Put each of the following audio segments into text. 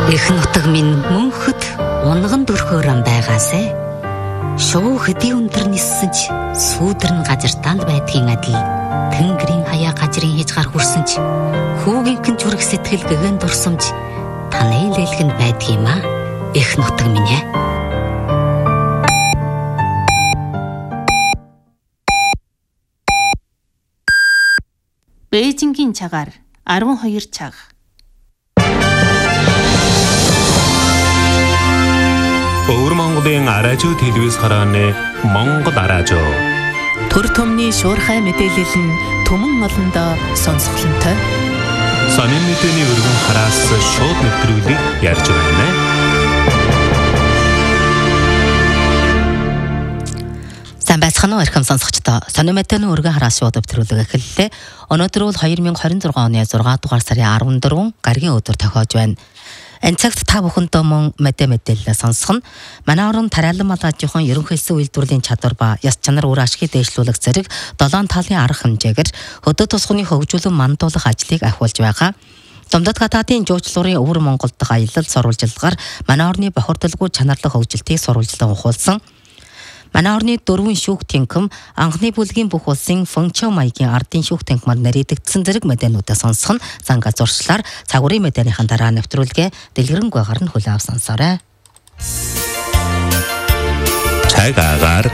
Их нутаг минь мөнхөд унган дөрхөөр байгаасай. Шуу хөдий өндөр ниссэж сүүдэр нь газартаанд байдгийн адил тэнгэрийн хаяа гажрын хязгаар хүрсэнч хүүгийнхэн зүрх сэтгэл гэгэн дурсамж танай лэлгэнд байдгиймаа. Их нутаг минь ээ. Бээжингийн цагаар 12 цаг. Өвөр Монголын араажуу телевиз харааны Монгол араажуу. Төр төмний шуурхай мэдээлэл нь түмэн олондоо сонсголонтой. Сонин мэдээний өргөн хараас шууд нэвтрүүлгийг ярьж байна. Сайн байцгаана уу эрхэм сонсогчдоо. Сонин мэдээний өргөн хараас шууд нэвтрүүлэг эхэллээ. Өнөөдөр бол 2026 оны 6 дугаар сарын 14 гаргийн өдөр тохиож байна. Энэ цагт та бүхэндээ мөн мэдээлэл сонсгоно. Манай орон тариалан мал аж ахуйн ерөнхий хэлсэн үйлдвэрлэлийн чадвар ба яс чанар үр ашгийг дээшлүүлэх зэрэг 7 талын арга хэмжээгээр хөдөө тусганы хөгжүүлэн мандуулах ажлыг ахиулж байгаа. Домдод гадаадын жуулчлалын өвөр Монгол дахь аялал сурвалжилгаар манай орны бохирдолгүй чанарлах хөгжилтийг сурвалжлан ухуулсан. Манай орны 4 шүүх тэнхим анхны бүлгийн бүх улсын функчо маягийн ардын шүүх тэнхимээр нэрийдэгдсэн зэрэг мэдээнүүдээ сонсгоно. Занга зуршлаар цагуурын мэдээнийхэн дараа нэвтрүүлгээ дэлгэрэнгүй гарна хүлээв сонсоорой. Цагаагаар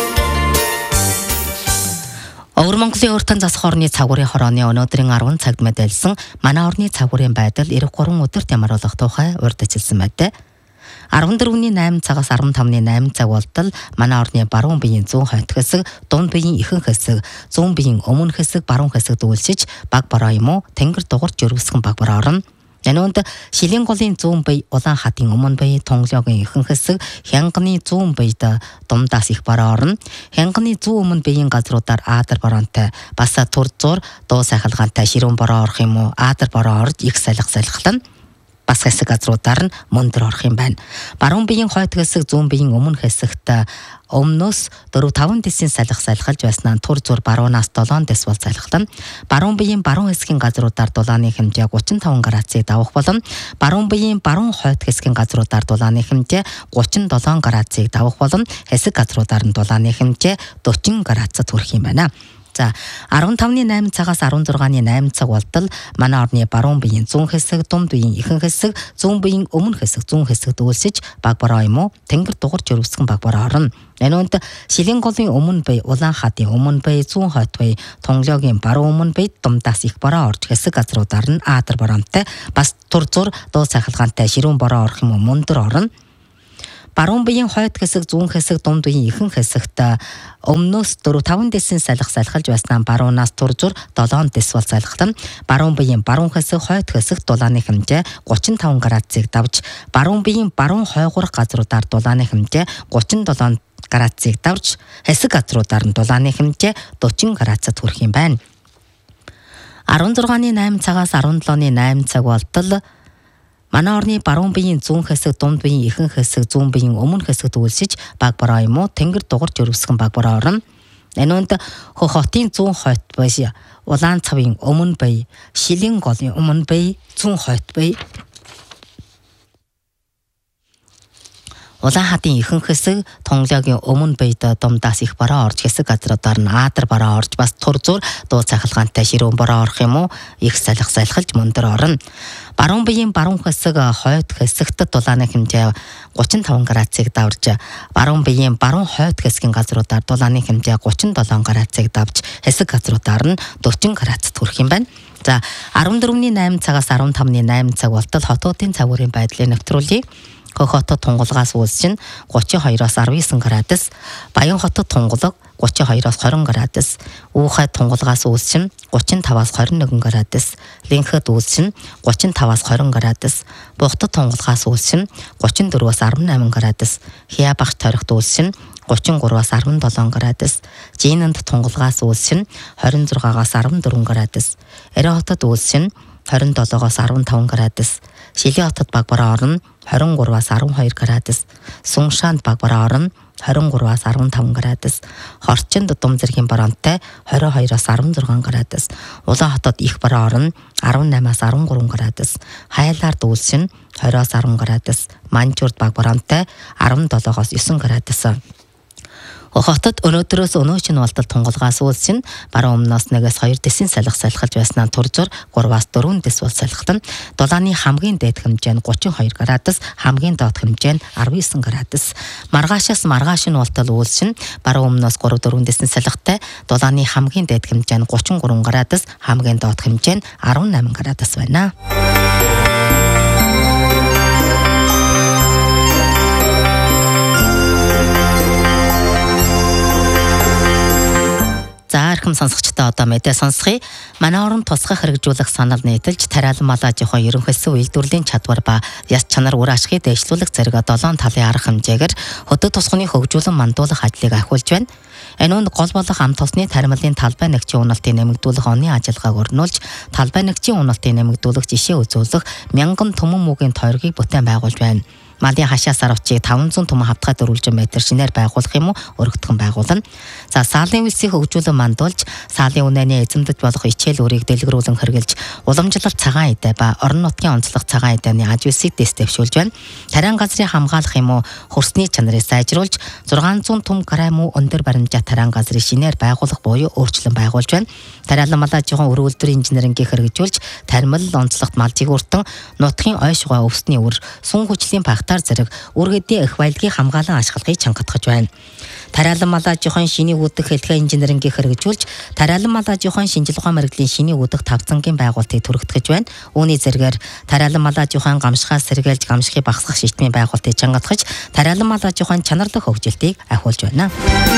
Өвөр Монголын өөртөө засах орны цагуурын хорооны өнөөдрийн 10 цагт мэдээлсэн манай орны цагуурын байдал 93 өдөрт ямаруулах тухай урьдчилсан байдаг. 14-ний 8 цагаас 15-ны 8 цаг болтол манай орны баруун биеийн зүүн хойд хэсэг, дунд биеийн ихэнх хэсэг, зүүн биеийн өмнө хэсэг, баруун хэсэг дүүлшиж баг бороо юм уу тэнгэр дугарч өрөвсгөн баг бороо орно. Энэ үнд шилийн голын зүүн бие, улаан хатын өмнө бие, тунгалогийн ихэнх хэсэг, хянганы зүүн биед дундаас их бороо орно. Хянганы зүүн өмнө биеийн газруудаар аадар бороонтой, бас тур зур, дуу сайхалгаантай ширүүн бороо орох юм уу аадар бороо орж их салхилна. Бас хэсэг газруудаар нь мөндөр орох юм байна. Баруун биеийн хойд хэсэг, зүүн биеийн өмнө хэсэгт өмнөөс 4-5 десийн салхилж байснаа тур зур баруунаас 7 дес бол салхилна. Баруун биеийн баруун хэсгийн газруудаар дулааны хэмжээ 35 градусыг давах болно. Баруун биеийн баруун хойд хэсгийн газруудаар дулааны хэмжээ 37 градусыг давах болно. Хэсэг газруудаар нь дулааны хэмжээ 40 градусд хүрэх юм байна. За 15-ны 8 цагаас 16-ны 8 цаг болтол манай орны баруун биеийн зүүн хэсэг, дунд биеийн ихэнх хэсэг, зүүн биеийн өмнө хэсэг, зүүн хэсэг дүүлсэж баг бороо юм уу тэнгэр дугарч өрөвсгөн баг бороо орно. Энэ үнд шилийн голын өмнө бие, улаан хатын өмнө бие, зүүн хойд бие, тунгалогийн баруун өмнө бие дундаас их бороо орж хэсэг газруудаар нь аадар бороонтой, бас тур зур, дуу сайхалгаантай ширүүн бороо орох юм уу мөндөр орно. Баруун биеийн хойд хэсэг, зүүн хэсэг, дунд биеийн ихэнх хэсэгт өмнөөс 4-5 десийн салхилж байснаа баруунаас тур зур 7 дес бол салхилна. Баруун биеийн баруун хэсэг, хойд хэсэг дулааны хэмжээ 35 градусыг давж, баруун биеийн баруун хойгуурх газруудаар дулааны хэмжээ 37 градусыг давж, хэсэг газруудаар нь дулааны хэмжээ 40 градусд хүрэх юм байна. 16-ны 8 цагаас 17-ны 8 цаг болтол манай орны баруун биеийн зүүн хэсэг, дунд биеийн ихэнх хэсэг, зүүн биеийн өмнө хэсэг дүүлсэж баг бороо юм уу тэнгэр дугарч өрөвсгөн баг бороо орно. Энэ үнд хөх хотын зүүн хойд бие, улаан цавын өмнө бие, шилийн голын өмнө бие, зүүн хойд бие, улаан хатын ихэнх хэсэг, тунгалогийн өмнө биед дундаас их бороо орж хэсэг газруудаар нь аадар бороо орж бас тур зур, дуу сайхалгаантай ширүүн бороо орох юм уу их салхилж мөндөр орно. Баруун биеийн баруун хэсэг, хойд хэсэгт дулааны хэмжээ 35 градусыг давж, баруун биеийн баруун хойд хэсгийн газруудаар дулааны хэмжээ 37 градусыг давж, хэсэг газруудаар нь 40 градусд хүрэх юм байна. За 14-ний 8 цагаас 15-ны 8 цаг болтол хотуудын цагуурын байдлыг нэвтрүүлье. Хөх хотод тунгалгаас үйлсчин 32-оос 19 градус, Баян хотод тунгалаг 32-оос 20 градус, Уухай тунгалгаас үйлсчин 35-аас 21 градус, Линхэд үйлсчин 35-аас 20 градус, Бухтад тунгалгаас үйлсчин 34-аас 18 градус, Хиябагч торихт үйлсчин 33-аас 17 градус, Жинэнд тунгалгаас үйлсчин 26-аас 14 градус, Эрэ хотод үйлсчин 27-оос 15 градус, Шилийн хотод баг бороо орно 23-аас 12 градус, Сүншаанд баг бороо орно 23-аас 15 градус, Хорчинд Дум зэргийн боронтой 22-аас 16 градус, Улаан хотод их бороо орон 18-аас 13 градус, Хайлаар дүүлшин 20-аас 10 градус, Манжуурд баг боронтой 17-оос 9 градус. Хотод өнөөдрөөс өнөөчн болтол тунгалгаас үйлсин баруун өмнөөс 1-2 дэсийн салхи салхилж байснаа туржуур 3-аас 4 дэс бол салхилан дулааны хамгийн дээд хэмжээ нь 32 градус, хамгийн доод хэмжээ нь 19 градус. Маргаашаас маргааш нь болтол үйлсин баруун өмнөөс 3-4 дэсийн салхитай дулааны хамгийн дээд хэмжээ нь 33 градус, хамгийн доод хэмжээ нь 18 градус байна. За архам сонсогчдоо одоо мэдээ сонсгоё. Манай орон тусгах хэрэгжүүлэх санал нийтэлж тариалан малаа жоохон ерөнхийдсөн үйлдвэрлэлийн чадвар ба яс чанар үр ашгийг дэвшлүүлэх зэрэг 7 талын арга хэмжээгээр хөдөө тусганы хөгжүүлэн мандуулах ажлыг ахиулж байна. Энэ нь гол болох ам тусны таримлын талбай нэгжийн уналтыг нэмэгдүүлэх оны ажиллагааг өрнүүлж, талбай нэгжийн уналтыг нэмэгдүүлэх жишээ үзүүлэх мянган түмэн мөгийн тойргийг бүтээн байгуулж байна. Малын хашаас авчиг 500 түмэн хавтгай дөрвөлжин метр шинээр байгуулах юм уу өргөдгөн байгуулна. За саалын үйлсийг хөгжүүлэн мандуулж, саалын үнэний эзэмдэж болох ичээл үрийг дэлгэрүүлэн хэрэгжилж, уламжлалт цагаан идэ ба орон нутгийн онцлог цагаан идэний аж үйлсийг дэвшүүлж байна. Тариан газрыг хамгаалах юм уу хөрсний чанарыг сайжруулж, 600 түм грамм өндөр баримжаа тариан газрыг шинээр байгуулах буюу өөрчлөн байгуулж байна. Тариалан малаа жоохон өрөвлөлтөрийн инженерингийг хэрэгжүүлж, таримл онцлогт малжиг үртэн нутгийн ойшгой өвсний үр, сүн хүчлийн багтаар зэрэг үргэдийн их баялагийг хамгаалан ашиглахыг чангатгаж байна. Тариалан малаа жоохон шиний үүдэх хэлхээ инженерингийг хэрэгжүүлж, тариалан малаа жоохон шинжил ухаан мэргэжлийн шиний үүдэх тавцангийн байгуулалтыг түргэтгэж байна. Үүний зэргээр тариалан малаа жоохон гамшихаас сэргээлж гамшихыг багасгах шийтмийн байгуулалтыг чангатгаж, тариалан малаа жоохон чанарлах хөгжилтийг ахиулж байна.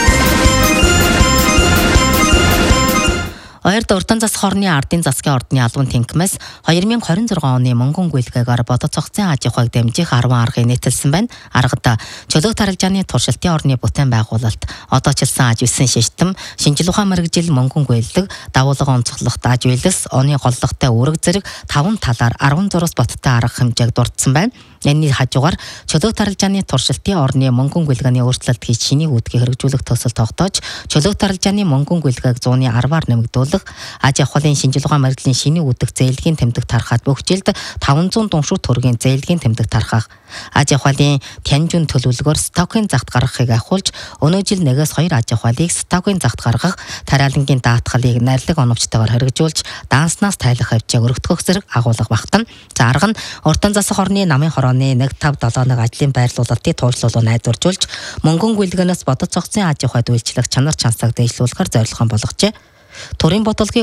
Ойрд урдан засах орны ардын засгийн ордны албан тэнхимээс 2026 оны мөнгөн гүйлгээгээр бодоцогцын аж ахуйг дэмжих 10 аргыг нийтэлсэн байна. Аргад чөлөө тарилжааны туршилтын орны бүтээн байгуулалт, одоочилсан аж үйлсийн шиштэм, шинжил ухаан мэргэжил мөнгөн гүйлдэг, давуулга онцлогт аж үйлс, оны голлогтой үүрэг зэрэг 5 талаар 16-с боттой арга хэмжээг дурдсан байна. Энэний хажуугаар чөлөө тарилжааны туршилтын орны мөнгөн гүйлгээний өөрчлөлт хийж шиний үүдгийг хэрэгжүүлэх төсөл тогтоож, чөлөө тарилжааны мөнгөн гүйлгээг 110-аар нэмэгдүүлэх, аж ахуйн шинжил ухаан мэргэжлийн шиний үүдэх зээлгийн тэмдэг тархаад бүх жилд 500 дуншуу төгрөгийн зээлгийн тэмдэг тархах, аж ахуйн тянжун төлөвлөгөөр стокын загт гаргахыг ахиулж, өнөө жил 1-2 аж ахуйлыг стокын загт гаргах, тариалангийн даатгалыг найрлаг оновчтойгоор хэрэгжүүлж, даанснаас тайлах хэмжээг өргөдгөх зэрэг агуулга багтана. За арга нь урдан засах орны намын хорооны 1-5-7 ажлын байрлуулалтыг туйлшруулан найдваржуулж, мөнгөн гүйлгээнээс бодоцогцын аж ахуйд үйлчлэх чанар чансааг дэвшлүүлэхээр зорилгоон болгожээ. Төрийн бодлогын